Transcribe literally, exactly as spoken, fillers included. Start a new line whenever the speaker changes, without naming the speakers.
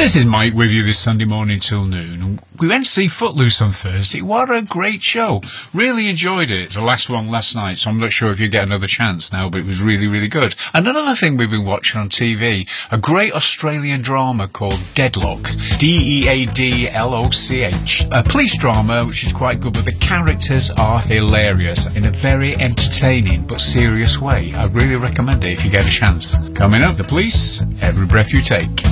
This is Mike with you this Sunday morning till noon. We went to see Footloose on Thursday. What a great show. Really enjoyed it. The last one last night, so I'm not sure if you get another chance now, but it was really, really good. And another thing we've been watching on T V, a great Australian drama called Deadlock. D E A D L O C H. A police drama which is quite good, but the characters are hilarious in a very entertaining but serious way. I really recommend it if you get a chance. Coming up, The Police, Every Breath You Take.